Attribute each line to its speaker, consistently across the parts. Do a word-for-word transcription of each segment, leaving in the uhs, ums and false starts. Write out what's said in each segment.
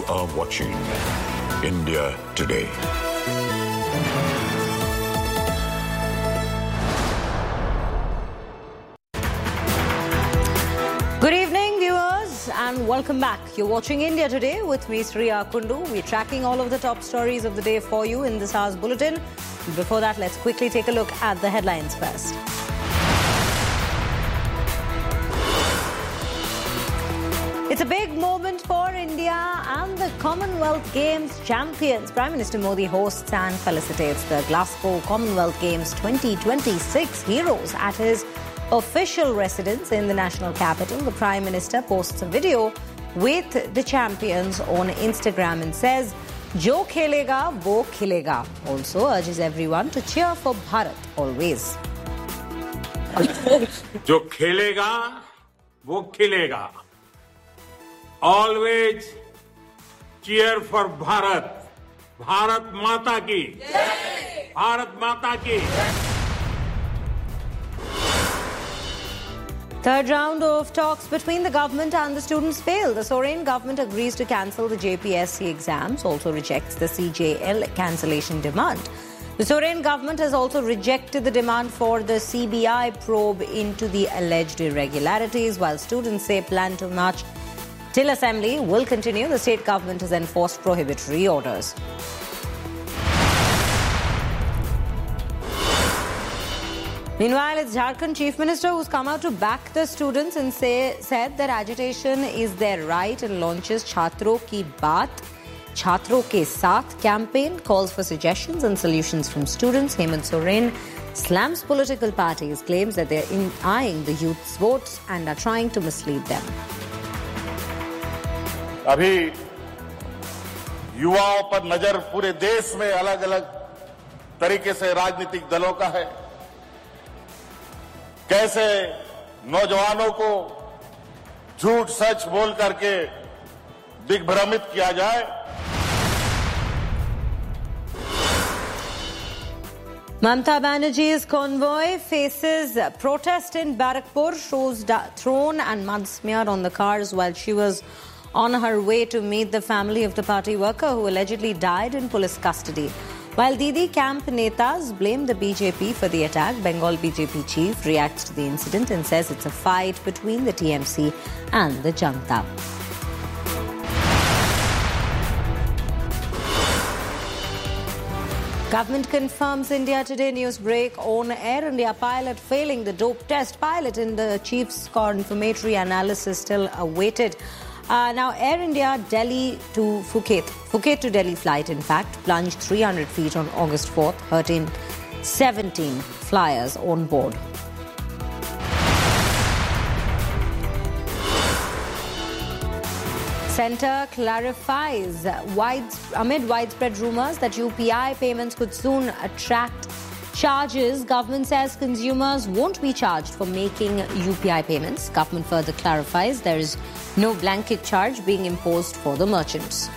Speaker 1: are watching India Today.
Speaker 2: Good evening, viewers, and welcome back. You're watching India Today with me, Sriya Kundu. We're tracking all of the top stories of the day for you in this hour's bulletin. Before that, let's quickly take a look at the headlines first. It's a big moment for India and the Commonwealth Games champions. Prime Minister Modi hosts and felicitates the Glasgow Commonwealth Games twenty twenty-six heroes at his official residence in the national capital. The Prime Minister posts a video with the champions on Instagram and says, "Jo khelega, wo khilega." Also urges everyone to cheer for Bharat always.
Speaker 3: Jo khelega, wo khilega. Always cheer for Bharat. Bharat Mata ki. Jai. Bharat Mata ki.
Speaker 2: Third round of talks between the government and the students failed. The Soren government agrees to cancel the J P S C exams, also rejects the C J L cancellation demand. The Soren government has also rejected the demand for the C B I probe into the alleged irregularities, while students say plan to march till assembly will continue. The state government has enforced prohibitory orders. Meanwhile, it's Jharkhand Chief Minister who's come out to back the students and say, said that agitation is their right and launches Chhatron Ki Baat, Chhatron Ke Saath campaign, calls for suggestions and solutions from students. Hemant Soren slams political parties, claims that they're in eyeing the youth's votes and are trying to mislead them.
Speaker 4: अभी युवाओं पर नजर पूरे देश में अलग अलग तरीके से राजनीतिक दलों का है। कैसे नौजवानों को झूठ सच बोल करके दिग्भ्रमित किया जाए।
Speaker 2: Mamata Banerjee's convoy faces protest in Barakpur, shows thrown and mud smeared on the cars while she was on her way to meet the family of the party worker who allegedly died in police custody. While Didi camp netas blame the B J P for the attack, Bengal B J P chief reacts to the incident and says it's a fight between the T M C and the Janta. Government confirms India Today news break on Air India pilot failing the dope test. Pilot in the chief's confirmatory analysis still awaited. Uh, now, Air India Delhi to Phuket, Phuket to Delhi flight, in fact, plunged three hundred feet on August fourth, hurting seventeen flyers on board. Centre clarifies wide, amid widespread rumours that U P I payments could soon attract charges. Government says consumers won't be charged for making U P I payments. Government further clarifies there is no blanket charge being imposed for the merchants.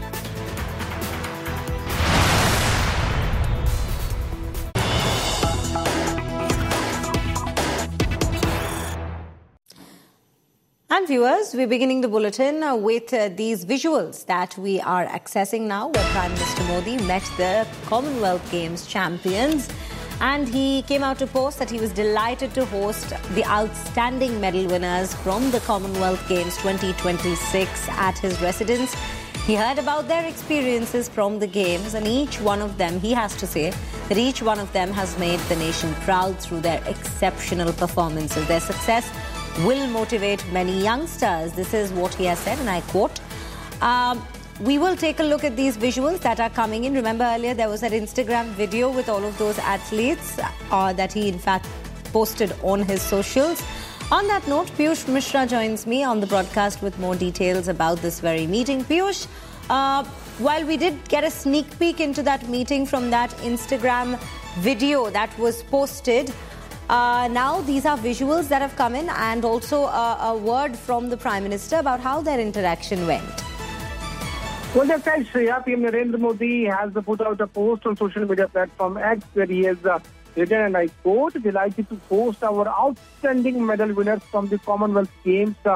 Speaker 2: And viewers, we're beginning the bulletin uh, with uh, these visuals that we are accessing now, where Prime Minister Modi met the Commonwealth Games champions. And he came out to post that he was delighted to host the outstanding medal winners from the Commonwealth Games twenty twenty-six at his residence. He heard about their experiences from the Games, and each one of them, he has to say, that each one of them has made the nation proud through their exceptional performances. Their success will motivate many youngsters. This is what he has said, and I quote. Um, We will take a look at these visuals that are coming in. Remember earlier there was that Instagram video with all of those athletes uh, that he in fact posted on his socials. On that note, Piyush Mishra joins me on the broadcast with more details about this very meeting. Piyush, uh, while we did get a sneak peek into that meeting from that Instagram video that was posted, uh, now these are visuals that have come in, and also a, a word from the Prime Minister about how their interaction went.
Speaker 5: Well, that's right, Shreya. P M Narendra Modi has put out a post on social media platform X where he has uh, written, and I quote, "Delighted to host our outstanding medal winners from the Commonwealth Games uh,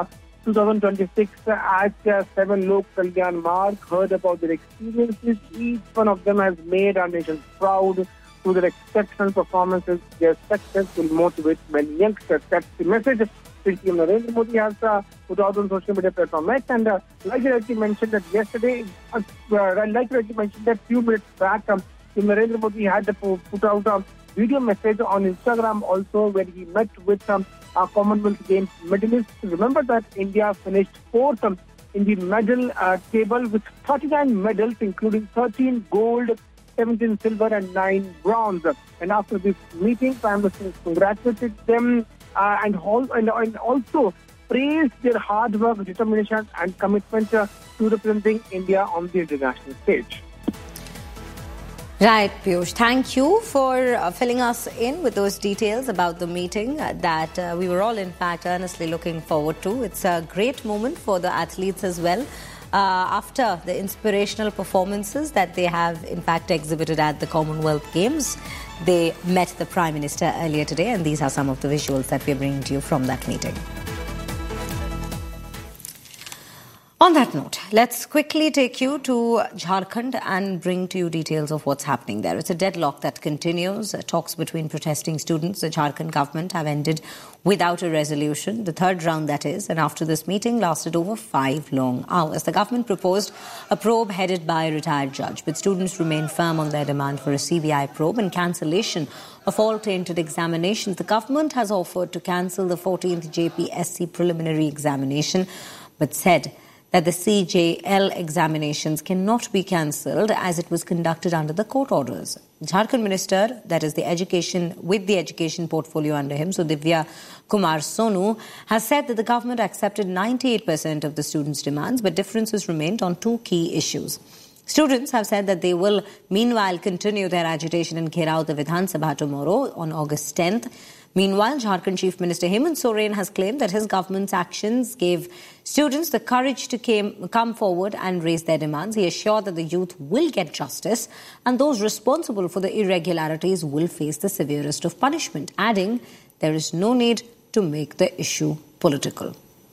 Speaker 5: twenty twenty-six at uh, seven Lok Kalyan Marg, heard about their experiences. Each one of them has made our nation proud through their exceptional performances. Their success will motivate many youngsters. That's the message P M Narendra Modi has uh, put out on social media platform X. And uh, like I already mentioned that yesterday, uh, like I already mentioned that few minutes back, um, P M Narendra Modi had uh, put out a video message on Instagram also, where he met with um, our Commonwealth Games medalists. Remember that India finished fourth um, in the medal uh, table with thirty-nine medals, including thirteen gold, seventeen silver and nine bronze. And after this meeting, Prime Minister congratulated them uh, and, all, and, and also praised their hard work, determination and commitment uh, to representing India on the international stage.
Speaker 2: Right, Piyush. Thank you for uh, filling us in with those details about the meeting uh, that uh, we were all, in fact, earnestly looking forward to. It's a great moment for the athletes as well. Uh, after the inspirational performances that they have, in fact, exhibited at the Commonwealth Games, they met the Prime Minister earlier today, and these are some of the visuals that we're bringing to you from that meeting. On that note, let's quickly take you to Jharkhand and bring to you details of what's happening there. It's a deadlock that continues. Talks between protesting students, the Jharkhand government, have ended without a resolution. The third round, that is. And after this meeting lasted over five long hours. The government proposed a probe headed by a retired judge, but students remain firm on their demand for a C B I probe and cancellation of all tainted examinations. The government has offered to cancel the fourteenth J P S C preliminary examination, but said that the C J L examinations cannot be cancelled as it was conducted under the court orders. The Jharkhand minister, that is the education, with the education portfolio under him, so Divya Kumar Sonu, has said that the government accepted ninety-eight percent of the students' demands, but differences remained on two key issues. Students have said that they will meanwhile continue their agitation in Kheraut Vidhan Sabha tomorrow on August tenth. Meanwhile, Jharkhand Chief Minister Hemant Soren has claimed that his government's actions gave students the courage to came, come forward and raise their demands. He assured that the youth will get justice and those responsible for the irregularities will face the severest of punishment, adding there is no need to make the issue political.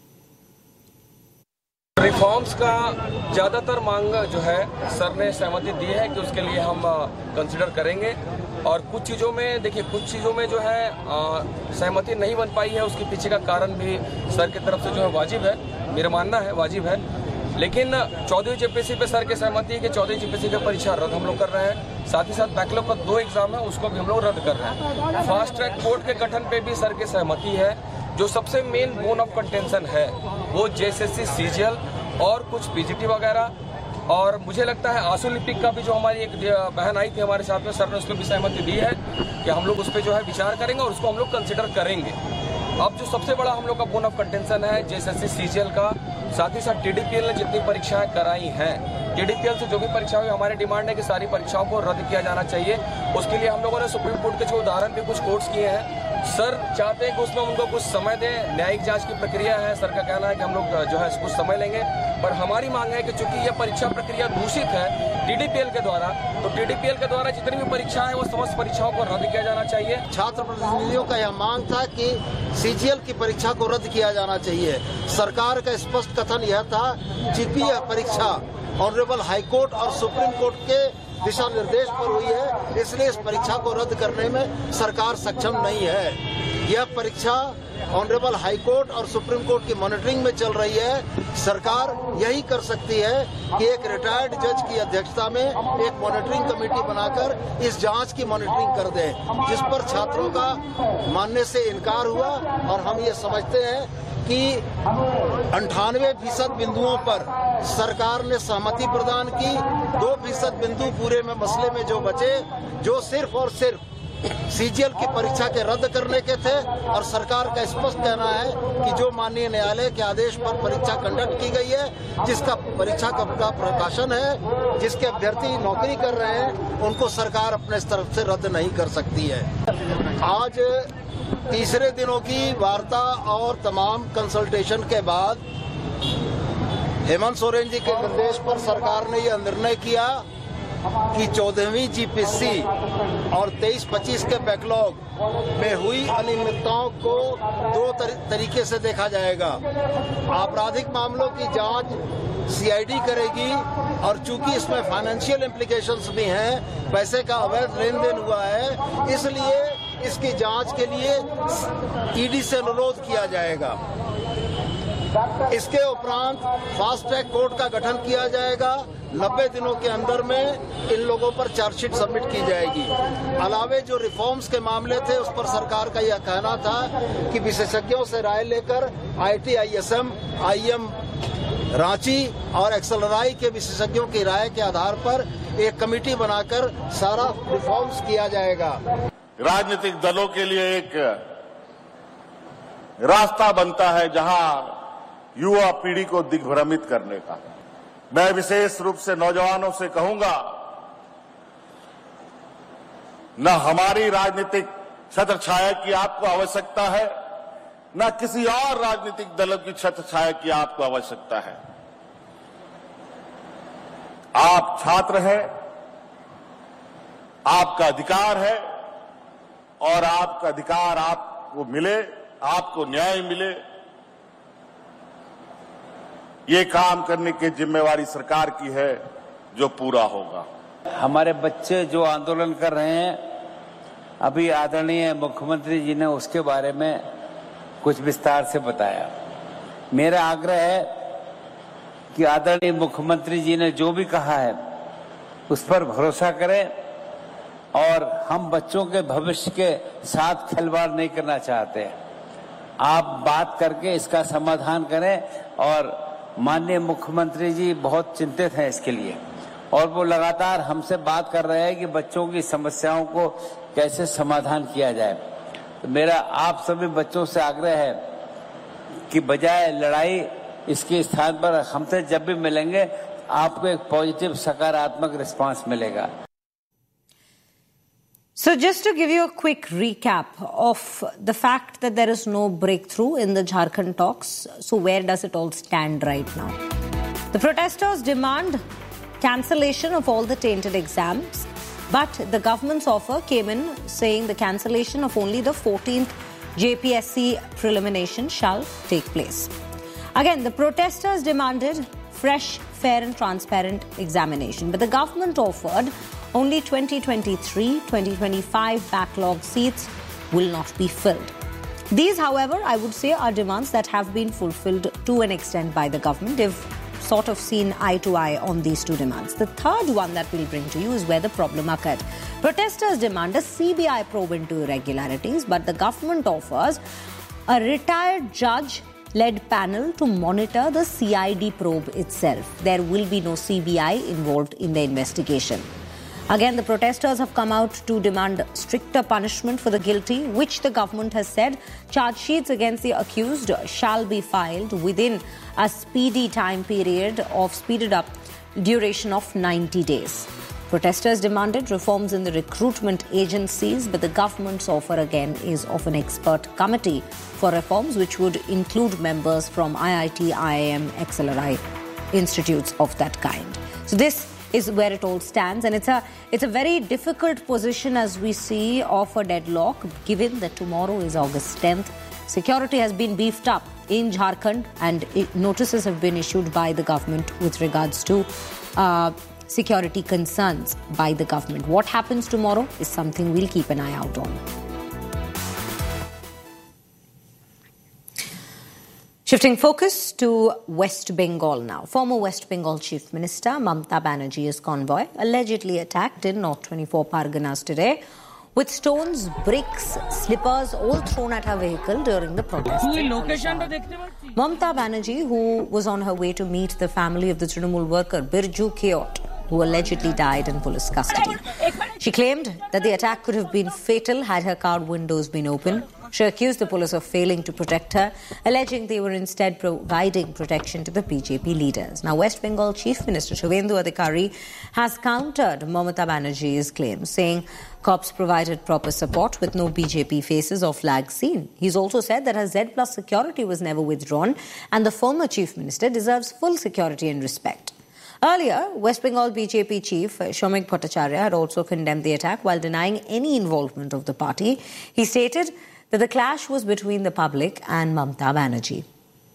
Speaker 6: Reforms का ज़्यादातर मांग जो है sir ने सहमति दी है कि उसके लिए हम कंसिडर करेंगे और कुछ चीज़ों में देखिए कुछ चीज़ों में जो है सहमति नहीं बन पाई है उसके पीछे का कारण भी सर की तरफ से जो है वाजिब है मेरा मानना है वाजिब है लेकिन चौदहवीं जेपीएससी पे सर की सहमति है कि चौदहवीं जेपीएससी की परीक्षा रद्द हम लोग कर रहे हैं साथ ही साथ बैकलॉग का दो एग्जाम है उसको भी हम लोग रद्द कर रहे हैं फास्ट ट्रैक कोर्ट के गठन पे भी सर की सहमति है जो सबसे मेन बोन ऑफ कंटेंशन है वो जेएसएससी सीजीएल और कुछ पीजीटी वगैरह और मुझे लगता है आंसू लिपिक का भी जो हमारी एक बहन आई थी हमारे साथ में सर ने उसको भी सहमति दी है कि हम लोग उस पर जो है विचार करेंगे और उसको हम लोग कंसिडर करेंगे अब जो सबसे बड़ा हम लोग का बोन ऑफ कंटेंशन है जेएसएससी सीजीएल का साथ ही साथ टीडीपीएल ने जितनी परीक्षाएं कराई हैं टीडीपीएल से जो भी परीक्षा हुई हमारी डिमांड है कि सारी परीक्षाओं को रद्द किया जाना चाहिए उसके लिए हम लोगों ने सुप्रीम कोर्ट के जो उदाहरण भी कुछ कोर्ट्स किए हैं सर चाहते हैं कि उसमें उनको कुछ समय दें न्यायिक जांच की प्रक्रिया है सर का कहना है कि हम लोग जो है कुछ समय लेंगे पर हमारी मांग है कि चूंकि ये परीक्षा प्रक्रिया दूषित है टीडीपीएल के द्वारा तो टीडीपीएल के द्वारा जितनी भी परीक्षाएं हैं वो समस्त परीक्षाओं को रद्द किया जाना चाहिए
Speaker 7: छात्र प्रतिनिधियों का यह मांग था कि सीजीएल की परीक्षा को रद्द किया जाना चाहिए सरकार का स्पष्ट कथन यह था कि यह परीक्षा ऑनरेबल हाईकोर्ट और सुप्रीम कोर्ट के दिशा निर्देश पर हुई है इसलिए इस परीक्षा को रद्द करने में सरकार सक्षम नहीं है यह परीक्षा ऑनरेबल हाईकोर्ट और सुप्रीम कोर्ट की मॉनिटरिंग में चल रही है सरकार यही कर सकती है कि एक रिटायर्ड जज की अध्यक्षता में एक मॉनिटरिंग कमेटी बनाकर इस जांच की मॉनिटरिंग कर दे जिस पर छात्रों का मानने से इनकार हुआ और हम ये समझते हैं कि अंठानवे फीसद बिंदुओं पर सरकार ने सहमति प्रदान की दो फीसद बिंदु पूरे में मसले में जो बचे जो सिर्फ और सिर्फ सीजीएल की परीक्षा के रद्द करने के थे और सरकार का स्पष्ट कहना है कि जो माननीय न्यायालय के आदेश पर परीक्षा कंडक्ट की गई है जिसका परीक्षा का प्रकाशन है जिसके अभ्यर्थी नौकरी कर रहे हैं उनको सरकार अपने तरफ से रद्द नहीं कर सकती है आज तीसरे दिनों की वार्ता और तमाम कंसल्टेशन के बाद हेमंत सोरेन जी के निर्देश पर सरकार ने यह निर्णय किया कि चौदहवीं जीपीसी और तेईस पच्चीस के बैकलॉग में हुई अनियमितताओं को दो तरीके से देखा जाएगा। आपराधिक मामलों की जांच सीआईडी करेगी और चूंकि इसमें फाइनेंशियल इम्प्लीकेशंस भी हैं, पैसे का अवैध लेन देन हुआ है, इसलिए इसकी जांच के लिए ईडी से अनुरोध किया जाएगा। इसके उपरांत फास्ट ट्रैक कोर्ट का गठन किया जाएगा। नब्बे दिनों के अंदर में इन लोगों पर चार्जशीट सबमिट की जाएगी। अलावे जो रिफॉर्म्स के मामले थे उस पर सरकार का यह कहना था कि विशेषज्ञों से राय लेकर आईटी, आईएसएम, आईएम रांची और एक्सएलआरआई के विशेषज्ञों की राय के आधार पर एक कमेटी बनाकर सारा रिफॉर्म्स किया जाएगा।
Speaker 4: राजनीतिक दलों के लिए एक रास्ता बनता है जहां युवा पीढ़ी को दिग्भ्रमित करने का। मैं विशेष रूप से नौजवानों से कहूंगा, न हमारी राजनीतिक छत्र छाया की आपको आवश्यकता है, न किसी और राजनीतिक दलों की छत्र छाया की आपको आवश्यकता है। आप छात्र हैं, आपका अधिकार है और आपका अधिकार आपको मिले, आपको न्याय मिले, ये काम करने की जिम्मेवारी सरकार की है जो पूरा होगा।
Speaker 8: हमारे बच्चे जो आंदोलन कर रहे हैं, अभी आदरणीय मुख्यमंत्री जी ने उसके बारे में कुछ विस्तार से बताया। मेरा आग्रह है कि आदरणीय मुख्यमंत्री जी ने जो भी कहा है उस पर भरोसा करें और हम बच्चों के भविष्य के साथ खिलवाड़ नहीं करना चाहते। आप बात करके इसका समाधान करें और माननीय मुख्यमंत्री जी बहुत चिंतित हैं इसके लिए और वो लगातार हमसे बात कर रहे हैं कि बच्चों की समस्याओं को कैसे समाधान किया जाए। तो मेरा आप सभी बच्चों से आग्रह है कि बजाय लड़ाई, इसके स्थान पर हमसे जब भी मिलेंगे आपको एक पॉजिटिव सकारात्मक रिस्पांस मिलेगा।
Speaker 2: So just to give you a quick recap of the fact that there is no breakthrough in the Jharkhand talks, so where does it all stand right now? The protesters demand cancellation of all the tainted exams, but the government's offer came in saying the cancellation of only the fourteenth J P S C prelimination shall take place. Again, the protesters demanded fresh, fair and transparent examination, but the government offered only twenty twenty-three twenty twenty-five backlog seats will not be filled. These, however, I would say are demands that have been fulfilled to an extent by the government. They've sort of seen eye to eye on these two demands. The third one that we'll bring to you is where the problem occurred. Protesters demand a C B I probe into irregularities, but the government offers a retired judge-led panel to monitor the C I D probe itself. There will be no C B I involved in the investigation. Again, the protesters have come out to demand stricter punishment for the guilty, which the government has said charge sheets against the accused shall be filed within a speedy time period of speeded up duration of ninety days. Protesters demanded reforms in the recruitment agencies, but the government's offer again is of an expert committee for reforms, which would include members from I I T, I I M, X L R I institutes of that kind. So this is where it all stands, and it's a it's a very difficult position as we see of a deadlock, given that tomorrow is August tenth. Security has been beefed up in Jharkhand, and it, notices have been issued by the government with regards to uh, security concerns by the government. What happens tomorrow is something we'll keep an eye out on. Shifting focus to West Bengal now. Former West Bengal Chief Minister Mamata Banerjee's convoy allegedly attacked in North twenty-four Parganas today with stones, bricks, slippers all thrown at her vehicle during the protests. Mamata Banerjee, who was on her way to meet the family of the Trinamool worker Birju Keot, who allegedly died in police custody. She claimed that the attack could have been fatal had her car windows been open. She accused the police of failing to protect her, alleging they were instead providing protection to the B J P leaders. Now, West Bengal Chief Minister Shubhendu Adhikari has countered Mamata Banerjee's claims, saying cops provided proper support with no B J P faces or flags seen. He's also said that her Z plus security was never withdrawn and the former Chief Minister deserves full security and respect. Earlier, West Bengal B J P chief Shomik Bhattacharya had also condemned the attack while denying any involvement of the party. He stated that the clash was between the public and Mamata Banerjee.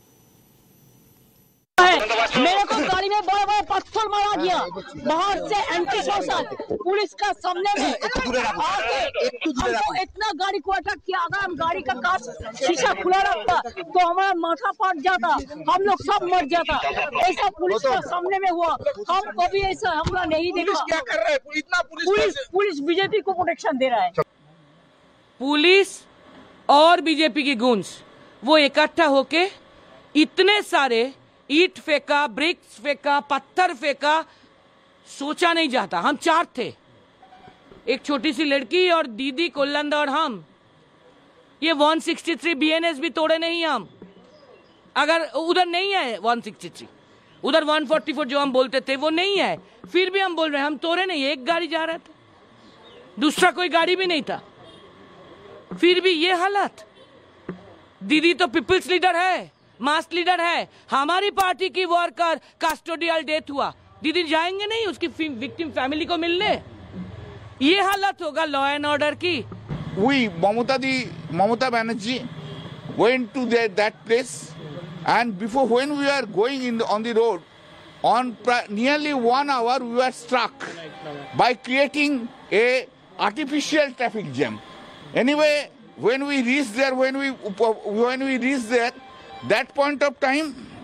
Speaker 9: मेरे को गाड़ी में बड़ा बड़ा पत्थर मारा गया बाहर से एंटी सोशल पुलिस का सामने में आके हमको इतना गाड़ी को अटैक किया। अगर हम गाड़ी का कांच शीशा खुला रखता तो हमारा माथा फट जाता, हम लोग सब मर जाता। ऐसा पुलिस का सामने में हुआ, हम कभी ऐसा हमला नहीं देखा। पुलिस क्या कर रहा है? इतना पुलिस पुलिस बीजेपी को प्रोटेक्शन दे रहा है।
Speaker 10: पुलिस और बीजेपी की गूंज वो इकट्ठा होके इतने सारे ईट फेंका, ब्रिक्स फेंका, पत्थर फेंका, सोचा नहीं जाता। हम चार थे, एक छोटी सी लड़की और दीदी कोलंद और हम। ये एक सौ तिरसठ बीएनएस भी तोड़े नहीं हम। अगर उधर नहीं है एक सौ तिरसठ, उधर एक सौ चौवालीस जो हम बोलते थे वो नहीं है, फिर भी हम बोल रहे हैं हम तोड़े नहीं। एक गाड़ी जा रहा था, दूसरा कोई गाड़ी भी नहीं था, फिर भी ये हालत। दीदी तो पीपल्स लीडर है, मास लीडर है, हमारी पार्टी की वर्कर कस्टोडियल डेथ हुआ, दीदी जाएंगे नहीं उसकी विक्टिम फैमिली को मिलने? ये हालत होगा लॉ एंड ऑर्डर की।
Speaker 11: We, Mamata di, Mamata Banerjee went to the, that place, and before when we were going in the, on the road, on nearly one hour we were struck by creating a artificial traffic jam. Anyway, when we reached there, when we when we reached there, that point of time,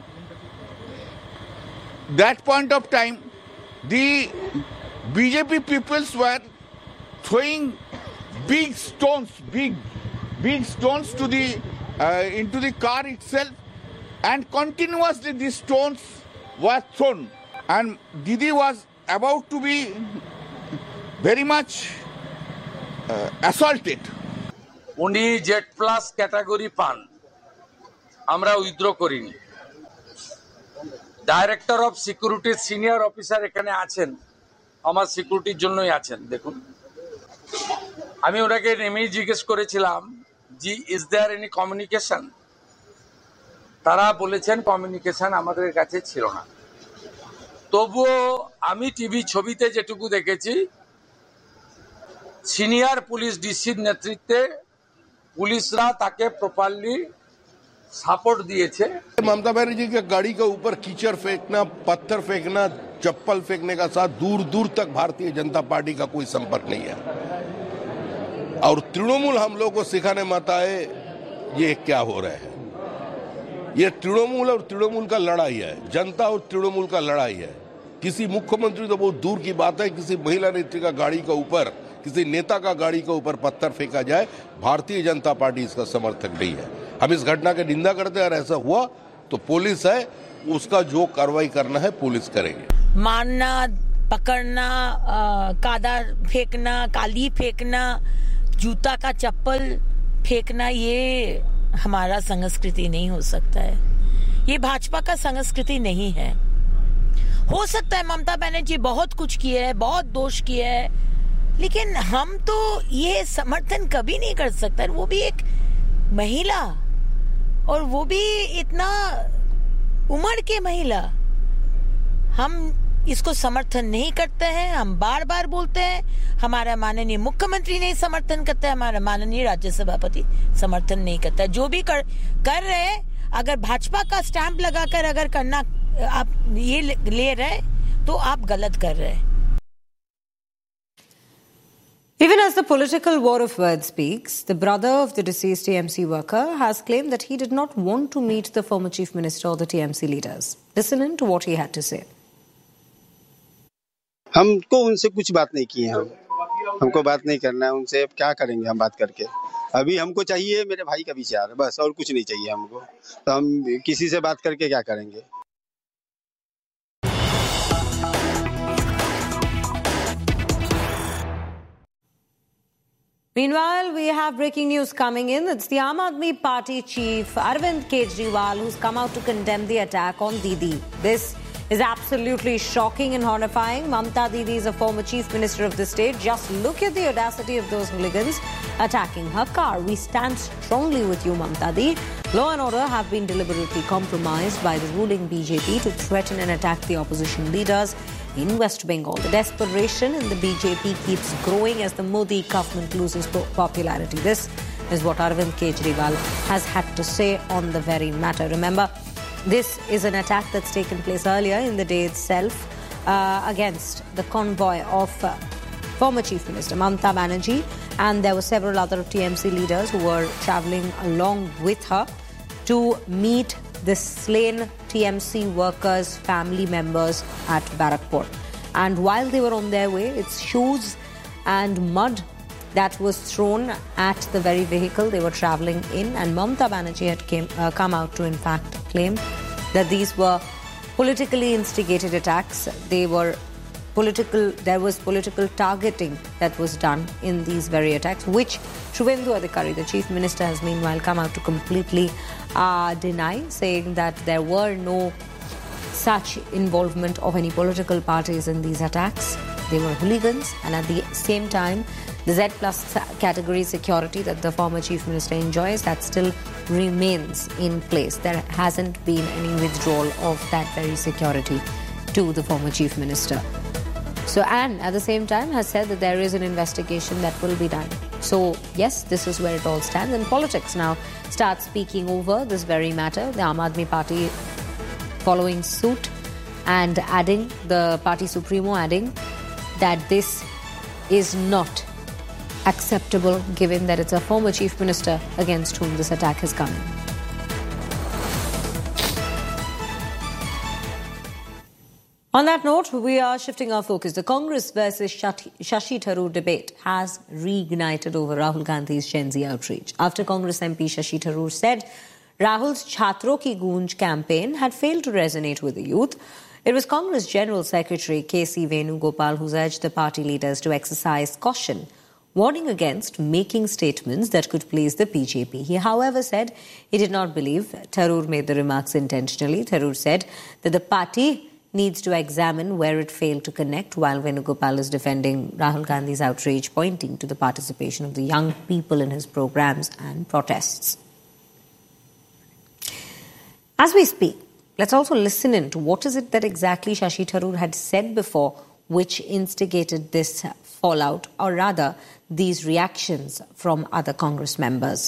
Speaker 11: that point of time, the B J P peoples were throwing big stones, big, big stones to the uh, into the car itself, and continuously these stones were thrown, and Didi was about to be very much uh, assaulted.
Speaker 12: উনি Z plus category পান, আমরা withdraw করিনি। Director of সিকিউরিটির senior officer এখানে আছেন, আমার সিকিউরিটির জন্যই আছেন। দেখুন, আমি ওনাকে নেমেই জিজ্ঞেস করেছিলাম জি ইজ দেয়ার এনি কমিউনিকেশন। তারা বলেছেন কমিউনিকেশন আমাদের কাছে ছিল না। তবুও আমি টিভি ছবিতে যেটুকু দেখেছি, সিনিয়র পুলিশ ডিসির নেতৃত্বে पुलिसरा ताके प्रॉपर्ली सपोर्ट दिए थे।
Speaker 13: ममता बनर्जी के गाड़ी के ऊपर कीचड़ फेंकना, पत्थर फेंकना, चप्पल फेंकने का साथ दूर दूर तक भारतीय जनता पार्टी का कोई संपर्क नहीं है। और तृणमूल हम लोग को सिखाने मत आए ये क्या हो रहा है। ये तृणमूल और तृणमूल का लड़ाई है, जनता और तृणमूल का लड़ाई है। किसी मुख्यमंत्री तो बहुत दूर की बात है, किसी महिला नेत्री का गाड़ी के ऊपर, किसी नेता का गाड़ी के ऊपर पत्थर फेंका जाए, भारतीय जनता पार्टी इसका समर्थक नहीं है। हम इस घटना की निंदा करते हैं और ऐसा हुआ तो पुलिस है, उसका जो कार्रवाई करना है पुलिस करेंगे।
Speaker 9: मारना, पकड़ना, कादा फेंकना, काली फेंकना, जूता का चप्पल फेंकना, ये हमारा संस्कृति नहीं हो सकता है। ये भाजपा का संस्कृति नहीं है। हो सकता है ममता बनर्जी बहुत कुछ किया है, बहुत दोष किया है, लेकिन हम तो ये समर्थन कभी नहीं कर सकते। वो भी एक महिला, और वो भी इतना उम्र के महिला। हम इसको समर्थन नहीं करते हैं। हम बार बार बोलते हैं, हमारा माननीय मुख्यमंत्री नहीं समर्थन करता है, हमारा माननीय राज्य सभापति समर्थन नहीं करता है। जो भी कर, कर रहे, अगर भाजपा का स्टैंप लगाकर अगर करना आप ये ले रहे तो आप गलत कर रहे हैं।
Speaker 2: Even as the political war of words speaks, the brother of the deceased T M C worker has claimed that he did not want to meet the former chief minister or the T M C leaders. Listen in to what he had to say.
Speaker 14: हमको उनसे कुछ बात नहीं की है, हम हमको बात नहीं करना है उनसे। अब क्या करेंगे हम बात करके? अभी हमको चाहिए मेरे भाई का विचार, बस, और कुछ नहीं चाहिए हमको। तो हम किसी से बात करके क्या करेंगे?
Speaker 2: Meanwhile, we have breaking news coming in. It's the Aam Aadmi Party chief, Arvind Kejriwal, who's come out to condemn the attack on Didi. This is absolutely shocking and horrifying. Mamta Didi is a former chief minister of the state. Just look at the audacity of those hooligans attacking her car. We stand strongly with you, Mamta Didi. Law and order have been deliberately compromised by the ruling B J P to threaten and attack the opposition leaders in West Bengal. The desperation in the B J P keeps growing as the Modi government loses popularity. This is what Arvind Kejriwal has had to say on the very matter. Remember, this is an attack that's taken place earlier in the day itself uh, against the convoy of uh, former Chief Minister Mamata Banerjee, and there were several other T M C leaders who were travelling along with her to meet the slain T M C workers' family members at Barakpur. And while they were on their way, it's shoes and mud that was thrown at the very vehicle they were travelling in, and Mamata Banerjee had came, uh, come out to in fact claim that these were politically instigated attacks. They were political, there was political targeting that was done in these very attacks, which Shubhendu Adhikari, the Chief Minister, has meanwhile come out to completely uh, deny, saying that there were no such involvement of any political parties in these attacks. They were hooligans, and at the same time, the Z plus category security that the former Chief Minister enjoys, that still remains in place. There hasn't been any withdrawal of that very security to the former Chief Minister. So, and at the same time has said that there is an investigation that will be done. So, yes, this is where it all stands. And politics now start speaking over this very matter. The Aam Aadmi Party following suit and adding, the party supremo adding that this is not acceptable given that it's a former Chief Minister against whom this attack has come. On that note, we are shifting our focus. The Congress versus Shashi Tharoor debate has reignited over Rahul Gandhi's Gen Z outreach. After Congress M P Shashi Tharoor said Rahul's Chhatron Ki Goonj campaign had failed to resonate with the youth, it was Congress General Secretary K C Venugopal who urged the party leaders to exercise caution, warning against making statements that could please the B J P. He, however, said he did not believe Tharoor made the remarks intentionally. Tharoor said that the party needs to examine where it failed to connect, while Venugopal is defending Rahul Gandhi's outreach, pointing to the participation of the young people in his programs and protests. As we speak, let's also listen in to what is it that exactly Shashi Tharoor had said before which instigated this fallout, or rather these reactions from other Congress members.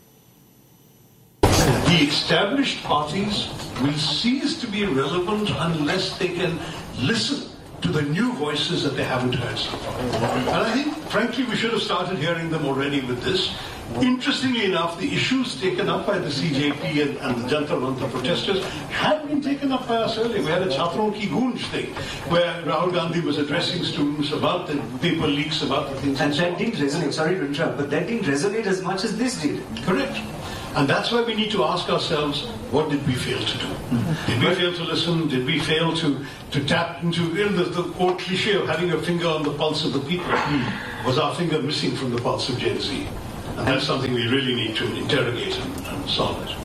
Speaker 15: The established parties will cease to be relevant unless they can listen to the new voices that they haven't heard so far. And I think, frankly, we should have started hearing them already with this. Interestingly enough, the issues taken up by the C J P and, and the Jantar Mantar protesters had been taken up by us earlier. We had a Chhatron Ki Goonj thing, where Rahul Gandhi was addressing students about the paper leaks, about the things.
Speaker 16: And, and that didn't resonate, sorry to interrupt, but that didn't resonate as much as this did.
Speaker 15: Correct. And that's why we need to ask ourselves, what did we fail to do? Mm-hmm. Did we fail to listen? Did we fail to, to tap into, you know, the, the old cliche of having a finger on the pulse of the people? Mm. Was our finger missing from the pulse of Gen Z? And that's something we really need to interrogate and, and solve it.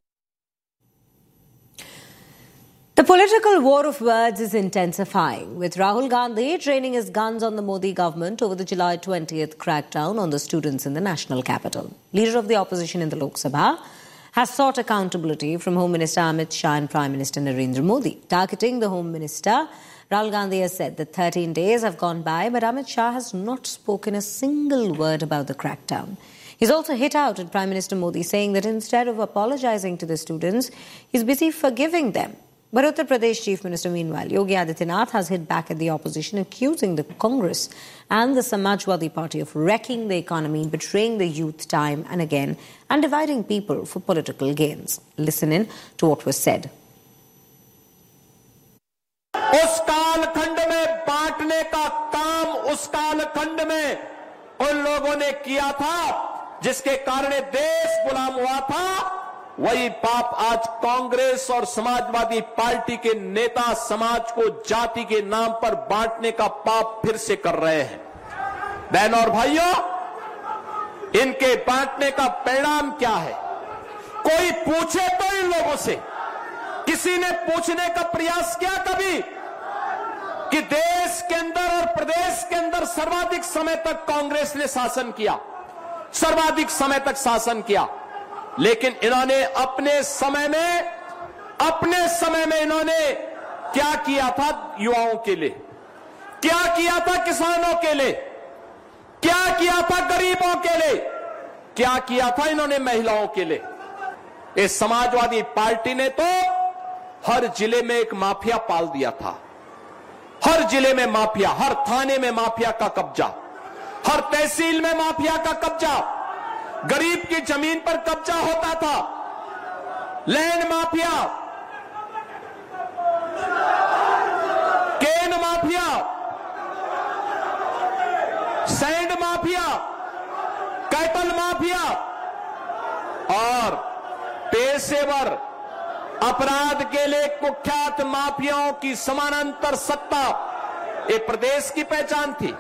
Speaker 2: The political war of words is intensifying, with Rahul Gandhi training his guns on the Modi government over the July twentieth crackdown on the students in the national capital. Leader of the opposition in the Lok Sabha has sought accountability from Home Minister Amit Shah and Prime Minister Narendra Modi. Targeting the Home Minister, Rahul Gandhi has said that thirteen days have gone by, but Amit Shah has not spoken a single word about the crackdown. He's also hit out at Prime Minister Modi, saying that instead of apologizing to the students, he's busy forgiving them. But Uttar Pradesh Chief Minister, meanwhile, Yogi Adityanath, has hit back at the opposition, accusing the Congress and the Samajwadi Party of wrecking the economy, betraying the youth time and again, and dividing people for political gains. Listen in to what was said.
Speaker 17: उस कालखंड में बांटने का काम उस कालखंड में उन लोगों ने किया था, जिसके कारण देश गुलाम हुआ था। वही पाप आज कांग्रेस और समाजवादी पार्टी के नेता समाज को जाति के नाम पर बांटने का पाप फिर से कर रहे हैं। बहनों और भाइयों, इनके बांटने का परिणाम क्या है? कोई पूछे तो इन लोगों से, किसी ने पूछने का प्रयास किया कभी कि देश के अंदर और प्रदेश के अंदर सर्वाधिक समय तक कांग्रेस ने शासन किया, सर्वाधिक समय तक शासन किया, लेकिन इन्होंने अपने समय में अपने समय में इन्होंने क्या किया था युवाओं के लिए, क्या किया था किसानों के लिए, क्या किया था गरीबों के लिए, क्या किया था इन्होंने महिलाओं के लिए। इस समाजवादी पार्टी ने तो हर जिले में एक माफिया पाल दिया था, हर जिले में माफिया, हर थाने में माफिया का कब्जा, हर तहसील में माफिया का कब्जा, गरीब की जमीन पर कब्जा होता था, लैंड माफिया, केन mafia, sand mafia, cattle mafia और पेशेवर अपराध के लिए कुख्यात माफियाओं की समानांतर सत्ता एक प्रदेश की पहचान थी।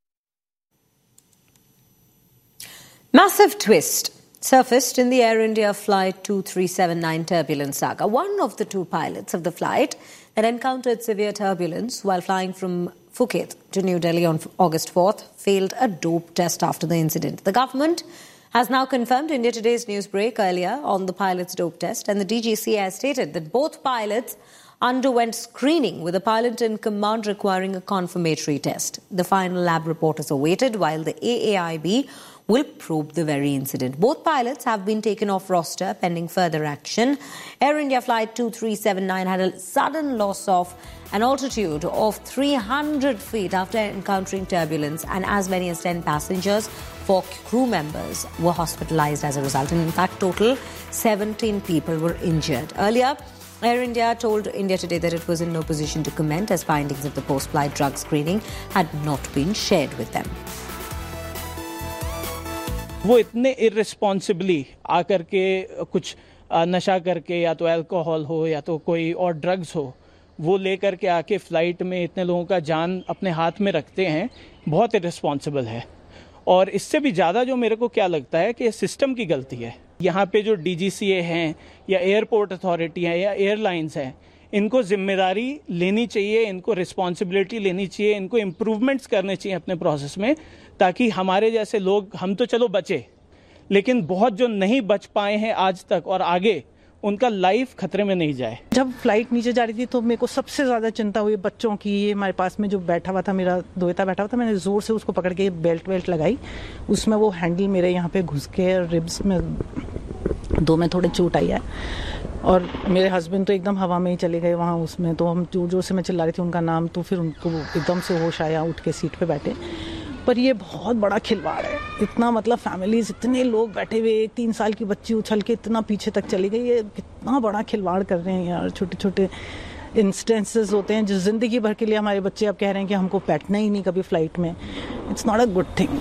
Speaker 2: Massive twist surfaced in the Air India Flight two three seven nine turbulence saga. One of the two pilots of the flight that encountered severe turbulence while flying from Phuket to New Delhi on August fourth failed a dope test after the incident. The government has now confirmed India Today's news break earlier on the pilot's dope test, and the D G C A has stated that both pilots underwent screening with a pilot in command requiring a confirmatory test. The final lab report is awaited while the A A I B will probe the very incident. Both pilots have been taken off roster pending further action. Air India Flight two three seven nine had a sudden loss of an altitude of three hundred feet after encountering turbulence, and as many as ten passengers, four crew members were hospitalized as a result. And in fact, total seventeen people were injured. Earlier, Air India told India Today that it was in no position to comment as findings of the post-flight drug screening had not been shared with them.
Speaker 18: वो इतने इर्रेस्पॉन्सिबली आकर के कुछ नशा करके, या तो alcohol हो या तो कोई और ड्रग्स हो, वो लेकर के आके फ्लाइट में इतने लोगों का जान अपने हाथ में रखते हैं, बहुत इर्रेस्पॉन्सिबल है। और इससे भी ज़्यादा जो मेरे को क्या लगता है कि सिस्टम की गलती है। यहाँ पे जो डी जी सी ए हैं या एयरपोर्ट अथॉरिटी हैं या एयरलाइंस हैं, इनको जिम्मेदारी लेनी चाहिए, इनको रिस्पॉन्सिबिलिटी लेनी चाहिए, इनको इम्प्रूवमेंट्स करने चाहिए अपने प्रोसेस में, ताकि हमारे जैसे लोग, हम तो चलो बचे, लेकिन बहुत जो नहीं बच पाए हैं आज तक और आगे, उनका लाइफ खतरे में नहीं जाए।
Speaker 19: जब फ्लाइट नीचे जा रही थी तो मेरे को सबसे ज़्यादा चिंता हुई बच्चों की। ये हमारे पास में जो बैठा हुआ था, मेरा दोहता बैठा हुआ था, मैंने ज़ोर से उसको पकड़ के बेल्ट वेल्ट लगाई, उसमें वो हैंडल मेरे यहाँ पे घुस के रिब्स में दो में थोड़े चोट आई है। और मेरे हस्बैंड तो एकदम हवा में ही चले गए वहाँ उसमें, तो हम जोर जोर से मैं चिल्ला रही थी उनका नाम, तो फिर उनको एकदम से होश आया, उठ के सीट पे बैठे। पर ये बहुत बड़ा खिलवाड़ है, इतना मतलब फैमिलीज, इतने लोग बैठे हुए, एक तीन साल की बच्ची उछल के इतना पीछे तक चली गई, ये कितना बड़ा खिलवाड़ कर रहे हैं यार। छोटे छोटे इंस्टेंसेस होते हैं जो जिंदगी भर के लिए हमारे बच्चे अब कह रहे हैं कि हमको बैठना ही नहीं कभी फ्लाइट में। It's not a good thing.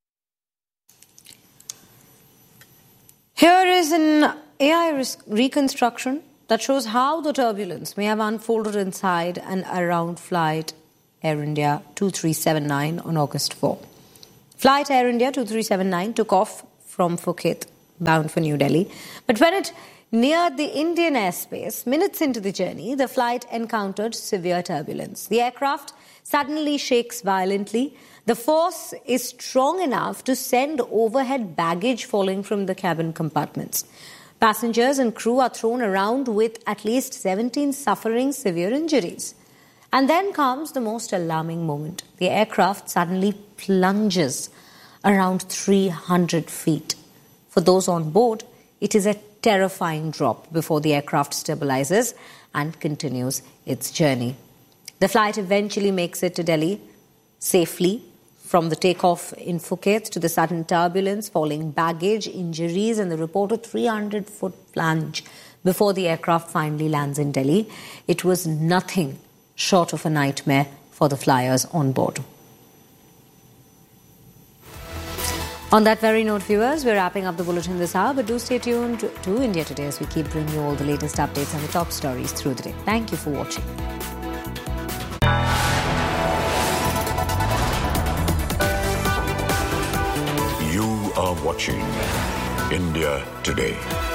Speaker 2: Here is an A I reconstruction that shows how the turbulence may have unfolded inside and around flight Air India two three seven nine on August fourth. Flight Air India two three seven nine took off from Phuket, bound for New Delhi. But when it neared the Indian airspace, minutes into the journey, the flight encountered severe turbulence. The aircraft suddenly shakes violently. The force is strong enough to send overhead baggage falling from the cabin compartments. Passengers and crew are thrown around, with at least seventeen suffering severe injuries. And then comes the most alarming moment. The aircraft suddenly plunges around three hundred feet. For those on board, it is a terrifying drop before the aircraft stabilizes and continues its journey. The flight eventually makes it to Delhi safely. From the takeoff in Phuket to the sudden turbulence, falling baggage, injuries, and the reported three hundred foot plunge before the aircraft finally lands in Delhi, it was nothing short of a nightmare for the flyers on board. On that very note, viewers, we're wrapping up the bulletin this hour, but do stay tuned to India Today as we keep bringing you all the latest updates and the top stories through the day. Thank you for watching.
Speaker 1: You are watching India Today.